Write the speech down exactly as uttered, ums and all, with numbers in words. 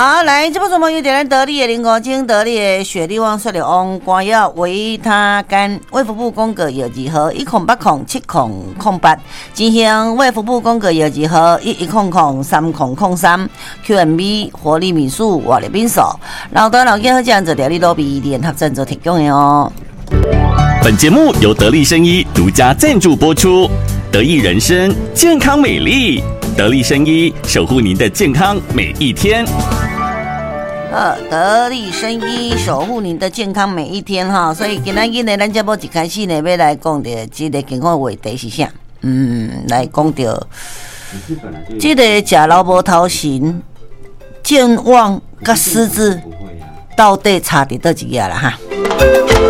好，来，这部什么有点得力的零五精得力的雪利旺说的翁光药维他干，卫福部公告药剂号一空八空七空空八，进行卫福部公告药剂号一一空空三空空三 Q M B 活力米素活力冰手，老多老健和这样子疗力都比联合赞助提供的哦。 本节目由得力生医独家赞助播出，得意人生健康美丽，得力生医守护您的健康每一天。 呃，得力生医守护您的健康每一天哈，所以今仔日呢，咱节目一开始呢，要来讲的这个健康话题是啥？嗯，来讲到这个食老无头神、健忘甲失智到底差伫倒一个啦哈？